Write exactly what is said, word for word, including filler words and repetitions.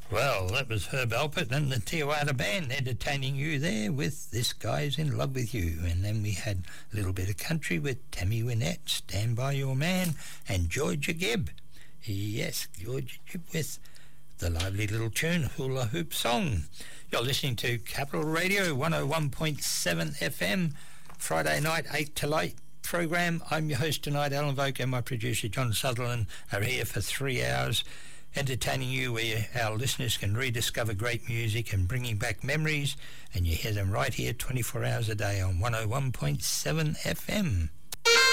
Well, that was Herb Alpert and the Tijuana Band entertaining you there with This Guy's in Love with You. And then we had a little bit of country with Tammy Wynette, Stand By Your Man, and Georgia Gibb. Yes, Georgia Gibb with the lively little tune, Hula Hoop Song. You're listening to Capital Radio one oh one point seven F M, Friday night, eight till eight program. I'm your host tonight, Alan Voke, and my producer, John Sutherland, are here for three hours entertaining you, where our listeners can rediscover great music and bringing back memories, and you hear them right here twenty-four hours a day on one oh one point seven F M.